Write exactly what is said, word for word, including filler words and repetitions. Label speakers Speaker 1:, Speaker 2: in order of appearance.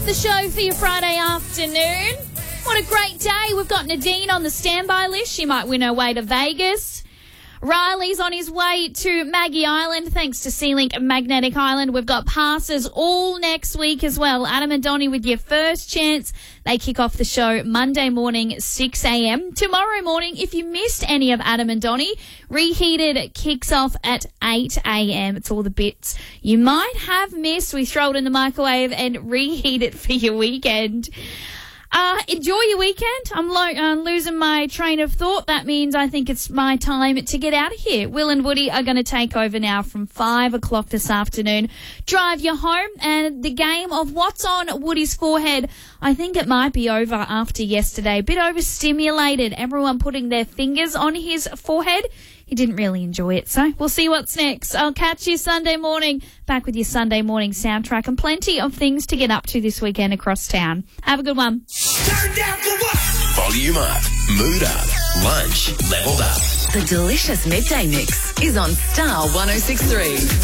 Speaker 1: the show for your Friday afternoon. What a great day. We've got Nadine on the standby list. She might win her way to Vegas. Riley's on his way to Maggie Island, thanks to Sealink Magnetic Island. We've got passes all next week as well. Adam and Donnie with your first chance. They kick off the show Monday morning, six a.m. Tomorrow morning, if you missed any of Adam and Donnie, Reheated kicks off at eight a.m. It's all the bits you might have missed. We throw it in the microwave and reheat it for your weekend. Uh, enjoy your weekend. I'm lo- uh, losing my train of thought. That means I think it's my time to get out of here. Will and Woody are going to take over now from five o'clock this afternoon. Drive you home, and the game of what's on Woody's forehead, I think it might be over after yesterday. A bit overstimulated. Everyone putting their fingers on his forehead. He didn't really enjoy it, so we'll see what's next. I'll catch you Sunday morning, back with your Sunday morning soundtrack and plenty of things to get up to this weekend across town. Have a good one.
Speaker 2: Turn down for what? Volume up, mood up, lunch leveled up.
Speaker 3: The delicious midday mix is on Star one oh six point three.